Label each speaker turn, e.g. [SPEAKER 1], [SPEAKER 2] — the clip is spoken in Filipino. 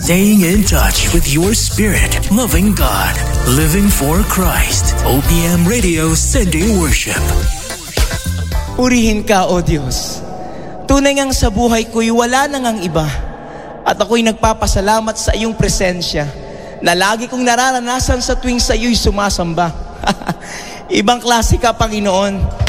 [SPEAKER 1] Staying in touch with your spirit, loving God, living for Christ. OPM Radio sending worship.
[SPEAKER 2] Purihin ka, O Diyos. Tunay ngang sa buhay ko'y wala nang ang iba. At ako'y nagpapasalamat sa iyong presensya na lagi kong nararanasan sa tuwing sa iyo'y sumasamba. Ibang klase ka, Panginoon.